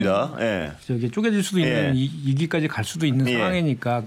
예. 저기 쪼개질 수도 있는 이기까지 갈 수도 있는 상황이니까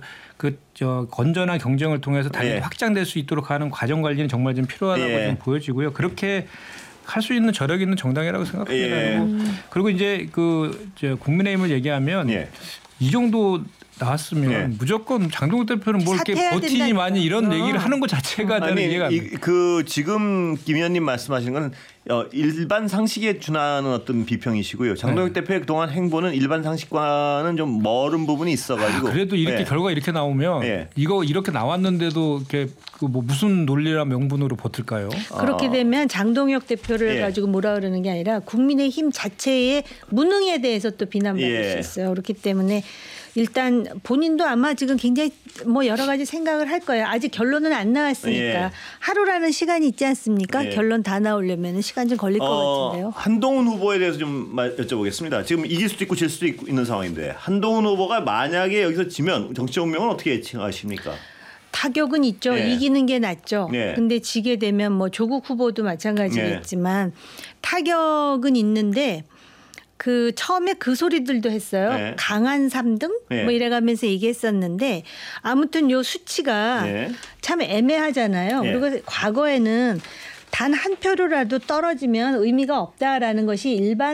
저 건전한 경쟁을 통해서 당연히 확장될 수 있도록 하는 과정 관리는 정말 좀 필요하다고 좀 보여지고요. 그렇게 할 수 있는 저력 있는 정당이라고 생각합니다. 그리고 이제 저 국민의힘을 얘기하면 이 정도 나왔으면 무조건 장동욱 대표는 뭐 이렇게 버티니 많이 이런 얘기를 하는 것 자체가 이해가 안 돼요. 지금 김 의원님 말씀하시는 건 일반 상식에 준하는 어떤 비평이시고요. 장동욱 대표의 그동안 행보는 일반 상식과는 좀 멀은 부분이 있어가지고. 그래도 이렇게 결과가 이렇게 나오면 이거 이렇게 나왔는데도 이렇게 뭐 무슨 논리나 명분으로 버틸까요? 그렇게 되면 장동혁 대표를 가지고 뭐라 그러는 게 아니라 국민의힘 자체의 무능에 대해서 또 비난받을 수 있어요. 그렇기 때문에 일단 본인도 아마 지금 굉장히 뭐 여러 가지 생각을 할 거예요. 아직 결론은 안 나왔으니까 하루라는 시간이 있지 않습니까? 결론 다 나오려면 시간 좀 걸릴 것 같은데요. 한동훈 후보에 대해서 좀 여쭤보겠습니다. 지금 이길 수도 있고 질 수도 있는 상황인데 한동훈 후보가 만약에 여기서 지면 정치적 운명은 어떻게 예측하십니까? 타격은 있죠. 이기는 게 낫죠. 근데 지게 되면 뭐 조국 후보도 마찬가지겠지만 타격은 있는데 처음에 그 소리들도 했어요. 강한 3등 뭐 이래가면서 얘기했었는데 아무튼 요 수치가 참 애매하잖아요. 그리고 과거에는 단 한 표로라도 떨어지면 의미가 없다라는 것이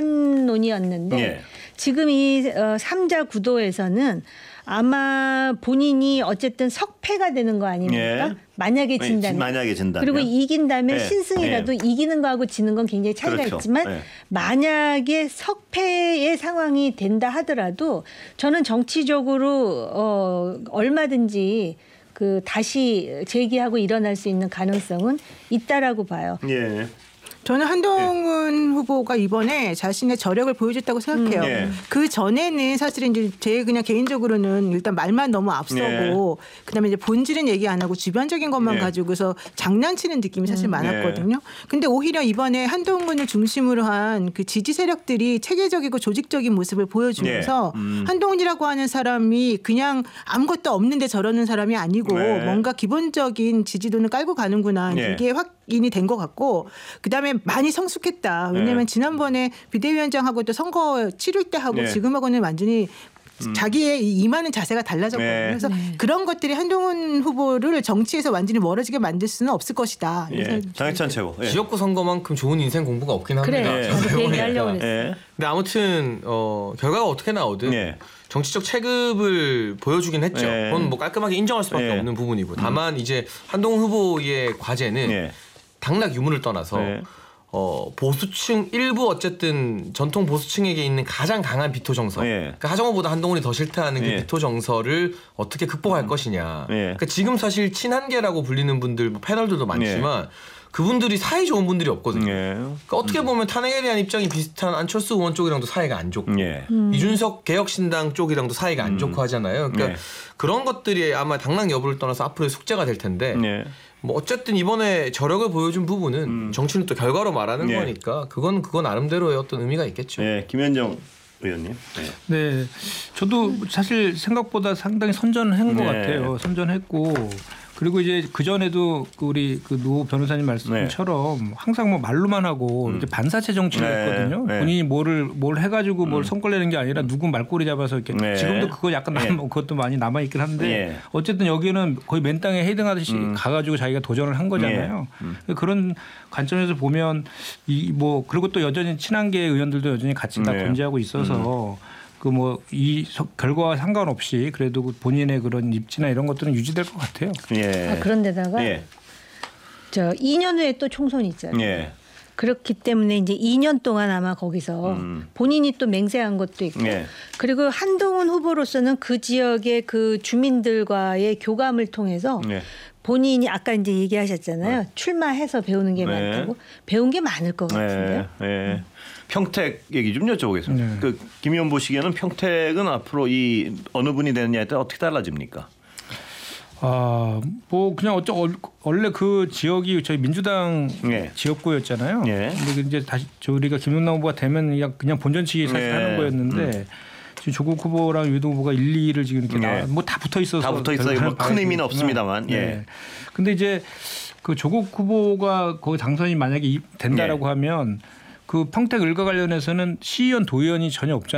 일반론이었는데 지금 이 3자 구도에서는 아마 본인이 어쨌든 석패가 되는 거 아닙니까? 만약에 진다면. 그리고 이긴다면 신승이라도 이기는 거하고 지는 건 굉장히 차이가 있지만 만약에 석패의 상황이 된다 하더라도 저는 정치적으로 얼마든지 다시 재기하고 일어날 수 있는 가능성은 있다라고 봐요. 저는 한동훈 후보가 이번에 자신의 저력을 보여줬다고 생각해요. 그 전에는 사실은 이제 제 그냥 개인적으로는 일단 말만 너무 앞서고 그다음에 이제 본질은 얘기 안 하고 주변적인 것만 가지고서 장난치는 느낌이 사실 많았거든요. 근데 오히려 이번에 한동훈을 중심으로 한 그 지지 세력들이 체계적이고 조직적인 모습을 보여주면서 한동훈이라고 하는 사람이 그냥 아무것도 없는데 저러는 사람이 아니고 뭔가 기본적인 지지도는 깔고 가는구나. 이게 확인이 된 것 같고 그다음에 많이 성숙했다. 왜냐하면 지난번에 비대위원장하고 또 선거 치를 때 하고 지금하고는 완전히 자기의 임하는 자세가 달라졌거든요. 그래서 그런 것들이 한동훈 후보를 정치에서 완전히 멀어지게 만들 수는 없을 것이다. 장혜찬 최고. 지역구 선거만큼 좋은 인생 공부가 없긴 합니다. 그 얘기하려고 했어요. 근데 아무튼 결과가 어떻게 나오든 정치적 체급을 보여주긴 했죠. 그건 뭐 깔끔하게 인정할 수밖에 없는 부분이고 다만 이제 한동훈 후보의 과제는 당락 유무를 떠나서 보수층 일부 어쨌든 전통 보수층에게 있는 가장 강한 비토 정서. 그러니까 하정우보다 한동훈이 더 싫다는 그 비토 정서를 어떻게 극복할 것이냐. 그러니까 지금 사실 친한계라고 불리는 분들 뭐 패널들도 많지만 그분들이 사이 좋은 분들이 없거든요. 그러니까 어떻게 보면 탄핵에 대한 입장이 비슷한 안철수 의원 쪽이랑도 사이가 안 좋고 이준석 개혁신당 쪽이랑도 사이가 안 좋고 하잖아요. 그러니까 그런 것들이 아마 당락 여부를 떠나서 앞으로의 숙제가 될 텐데 뭐 어쨌든 이번에 저력을 보여준 부분은 정치는 또 결과로 말하는 거니까 그건 나름대로의 어떤 의미가 있겠죠. 김현정 의원님. 네, 저도 사실 생각보다 상당히 선전한 것 같아요. 선전했고 그리고 이제 그 전에도 우리 노 변호사님 말씀처럼 항상 뭐 말로만 하고 이제 반사체 정치를 했거든요. 본인이 뭘 해가지고 뭘 성과내는 게 아니라 누구 말꼬리 잡아서 이렇게 지금도 그거 약간 그것도 많이 남아 있긴 한데 어쨌든 여기는 거의 맨 땅에 헤딩하듯이 가가지고 자기가 도전을 한 거잖아요. 그런 관점에서 보면 뭐 그리고 또 여전히 친한계 의원들도 여전히 같이 다 건재하고 있어서. 이 결과와 상관없이 그래도 본인의 그런 입지나 이런 것들은 유지될 것 같아요. 그런데다가 2년 후에 또 총선이 있잖아요. 그렇기 때문에 이제 2년 동안 아마 거기서 본인이 또 맹세한 것도 있고 그리고 한동훈 후보로서는 그 지역의 그 주민들과의 교감을 통해서 본인이 아까 이제 얘기하셨잖아요. 출마해서 배우는 게 많다고. 배운 게 많을 것 같은데요. 평택 얘기 좀 여쭤보겠습니다. 김 의원 보시기에는 평택은 앞으로 이 어느 분이 되느냐에 따라 어떻게 달라집니까? 뭐 그냥 원래 그 지역이 저희 민주당 지역구였잖아요. 근데 이제 다시 우리가 김용남 후보가 되면 그냥 본전치기 사실 하는 거였는데 지금 조국 후보랑 유동 후보가 1, 2를 지금 이렇게 뭐 다 붙어 있어서 다 붙어 있어요. 뭐 큰 의미는 없습니다만. 근데 이제 그 조국 후보가 거기 당선이 만약에 된다라고 하면 그 평택 을과 관련해서는 시의원 도의원이 전혀 없잖아요.